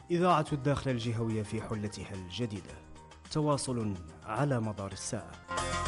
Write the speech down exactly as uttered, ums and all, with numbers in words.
إذاعة الداخل الجهوية في حلتها الجديدة، تواصل على مدار الساعة.